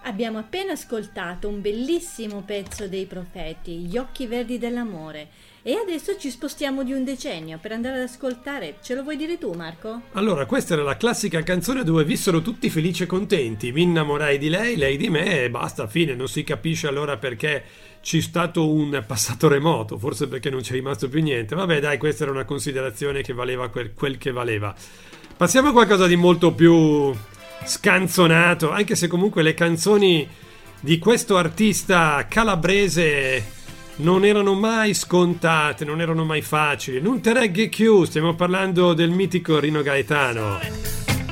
Abbiamo appena ascoltato un bellissimo pezzo dei Profeti, Gli occhi verdi dell'amore, e adesso ci spostiamo di un decennio per andare ad ascoltare. Ce lo vuoi dire tu, Marco? Allora, questa era la classica canzone dove vissero tutti felici e contenti. Mi innamorai di lei di me e basta, fine. Non si capisce allora perché c'è stato un passato remoto, forse perché non c'è rimasto più niente. Vabbè, dai, questa era una considerazione che valeva quel che valeva. Passiamo a qualcosa di molto più scanzonato, anche se comunque le canzoni di questo artista calabrese non erano mai scontate, non erano mai facili. Non te regge più, stiamo parlando del mitico Rino Gaetano.